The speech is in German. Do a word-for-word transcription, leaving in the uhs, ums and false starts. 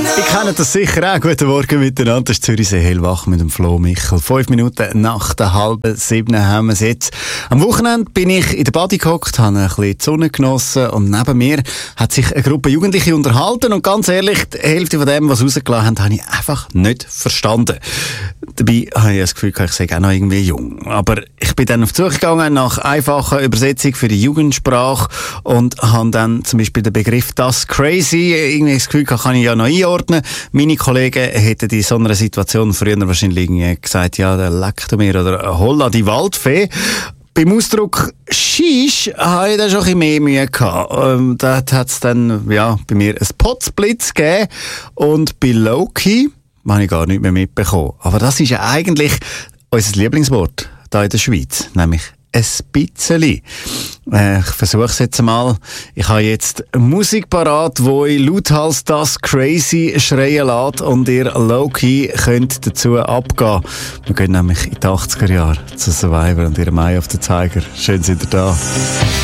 Ich kenne das sicher auch. Guten Morgen miteinander. Das ist Zürichsee hellwach mit dem Flo Michel. Fünf Minuten nach der halben sieben haben wir es jetzt. Am Wochenende bin ich in der Body gehockt, habe ein bisschen die Sonne genossen und neben mir hat sich eine Gruppe Jugendliche unterhalten und ganz ehrlich, die Hälfte von dem, was rausgelassen haben, habe ich einfach nicht verstanden. Dabei habe ich das Gefühl, ich sei auch noch irgendwie jung. Aber ich bin dann auf die Suche gegangen nach einfacher Übersetzung für die Jugendsprache und habe dann zum Beispiel den Begriff «das crazy» irgendwie das Gefühl, kann ich ja noch einordnen. Meine Kollegen hätten in so einer Situation früher wahrscheinlich irgendwie gesagt, ja, der leckt mir oder holla die Waldfee. Beim Ausdruck «Shish» habe ich dann schon ein bisschen mehr Mühe gehabt. Ähm, da hat es dann, ja, bei mir ein Potzblitz gegeben und bei Loki habe ich gar nicht mehr mitbekommen. Aber das ist ja eigentlich unser Lieblingswort hier in der Schweiz, nämlich ein bisschen. Äh, ich versuche es jetzt mal. Ich habe jetzt Musik parat, wo ich lauthals «das crazy» schreien lässt und ihr low-key könnt dazu abgehen. Wir gehen nämlich in die achtziger Jahre zu Survivor und ihrem Eye of the Tiger. Schön, seid ihr da.